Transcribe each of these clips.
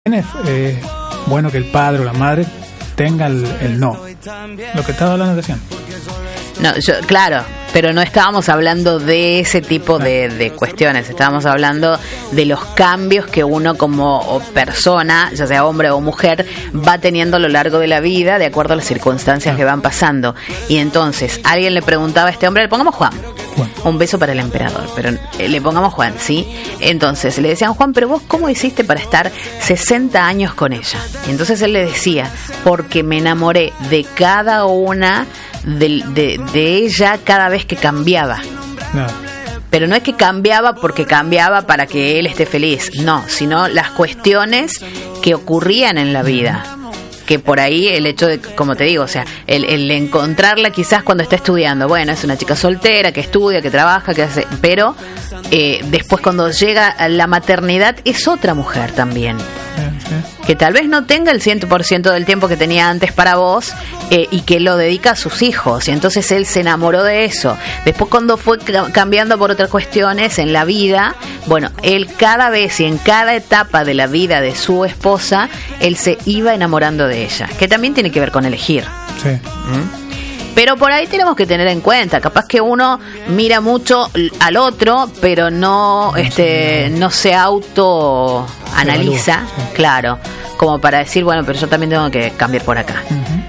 Es bueno que el padre o la madre tenga el no. Lo que estaba hablando recién. No, claro, pero no estábamos hablando de ese tipo de cuestiones. Estábamos hablando de los cambios que uno como persona, ya sea hombre o mujer, va teniendo a lo largo de la vida de acuerdo a las circunstancias que van pasando. Y entonces alguien le preguntaba a este hombre, le pongamos Juan. Un beso para el emperador, pero le pongamos Juan, ¿sí? Entonces le decían, Juan, pero vos ¿cómo hiciste para estar 60 años con ella? Y entonces él le decía, porque me enamoré de cada una de ella cada vez que cambiaba. No. Pero no es que cambiaba porque cambiaba para que él esté feliz, no, sino las cuestiones que ocurrían en la vida. Que por ahí el hecho de, como te digo, o sea, el encontrarla quizás cuando está estudiando, bueno, es una chica soltera que estudia, que trabaja, que hace, pero después cuando llega a la maternidad es otra mujer también. Que tal vez no tenga el 100% del tiempo que tenía antes para vos y que lo dedica a sus hijos, y entonces él se enamoró de eso. Después cuando fue cambiando por otras cuestiones en la vida, bueno, él cada vez y en cada etapa de la vida de su esposa, él se iba enamorando de ella, que también tiene que ver con elegir. Sí. Pero por ahí tenemos que tener en cuenta, capaz que uno mira mucho al otro, pero no se autoanaliza, sí. Claro, como para decir, bueno, pero yo también tengo que cambiar por acá.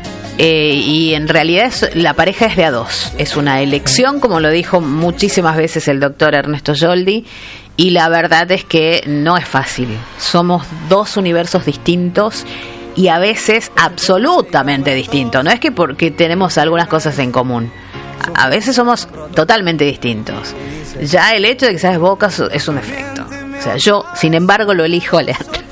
Y en realidad la pareja es de a dos, es una elección, como lo dijo muchísimas veces el doctor Ernesto Yoldi, y la verdad es que no es fácil. Somos dos universos distintos y a veces absolutamente distintos. No es que porque tenemos algunas cosas en común, a veces somos totalmente distintos. Ya el hecho de que seas Boca es un defecto. O sea, yo, sin embargo, lo elijo a Leandro.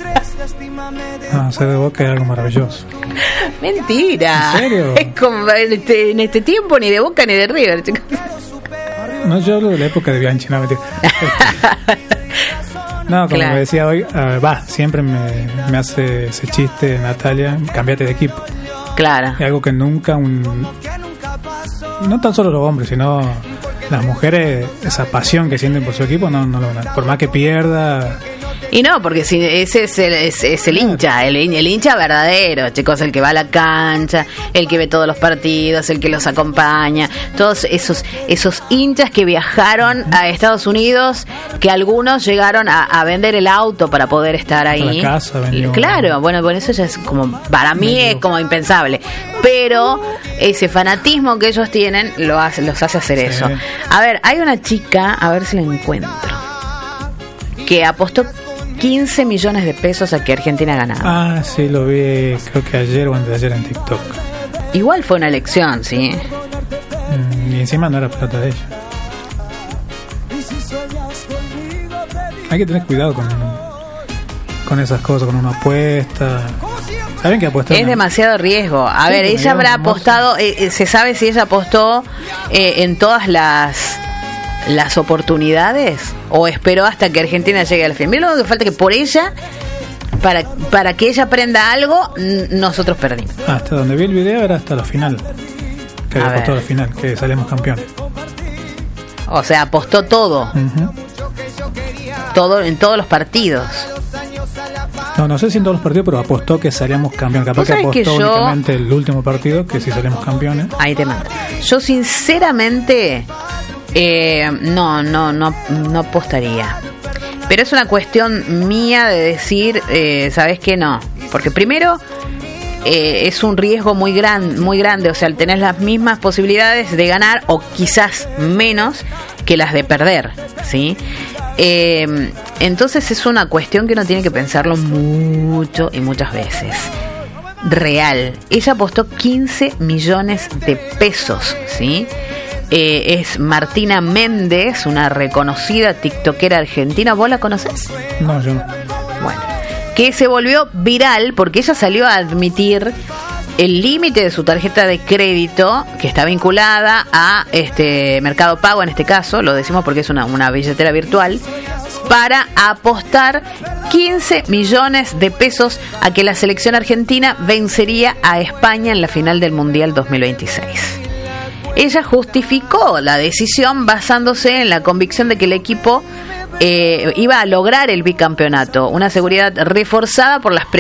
Ser de Boca es algo maravilloso. Mentira. ¿En serio? Es como en este tiempo ni de Boca ni de River, chicos. No, yo hablo de la época de Bianchi, no, mentira. No, como Claro. me decía hoy, siempre me hace ese chiste, Natalia, cambiate de equipo. Claro. Es algo que nunca no tan solo los hombres, sino las mujeres, esa pasión que sienten por su equipo, no lo van a, por más que pierda. Y no, porque si ese es el hincha, el hincha verdadero, chicos, el que va a la cancha, el que ve todos los partidos, el que los acompaña, todos esos hinchas que viajaron a Estados Unidos, que algunos llegaron a vender el auto para poder estar ahí. La casa vendió. Claro, bueno, eso ya es como, para mí es como impensable, pero ese fanatismo que ellos tienen los hace hacer eso. A ver, hay una chica, a ver si la encuentro, que apostó 15 millones de pesos a que Argentina ganara. Sí, lo vi, creo que ayer o antes de ayer en TikTok. Igual fue una elección, ¿sí? Y encima no era plata de ella. Hay que tener cuidado con esas cosas, con una apuesta. ¿Saben que apuesta? Es demasiado riesgo. A ver, ella habrá apostado, ¿se sabe si ella apostó en todas las oportunidades o esperó hasta que Argentina llegue al fin? Mira lo que falta, que por ella, para que ella aprenda algo, nosotros perdimos. Hasta donde vi el video era hasta la final, que había apostado a la final, que salimos campeones. O sea, apostó todo. Todo en todos los partidos. No sé si en todos los partidos, pero apostó que salíamos campeones. Capaz que apostó únicamente el último partido, que si salimos campeones. Ahí te mando. Yo sinceramente no apostaría. Pero es una cuestión mía de decir, ¿sabes qué? No. Porque primero es un riesgo muy grande. O sea, tenés las mismas posibilidades de ganar o quizás menos que las de perder, ¿sí? Entonces es una cuestión que uno tiene que pensarlo mucho y muchas veces. Real. Ella apostó 15 millones de pesos, ¿sí? Es Martina Méndez, una reconocida tiktokera argentina. ¿Vos la conocés? No, yo no. Bueno, que se volvió viral porque ella salió a admitir el límite de su tarjeta de crédito, que está vinculada a Mercado Pago, en este caso, lo decimos porque es una billetera virtual, para apostar 15 millones de pesos a que la selección argentina vencería a España en la final del Mundial 2026. Ella justificó la decisión basándose en la convicción de que el equipo iba a lograr el bicampeonato, una seguridad reforzada por las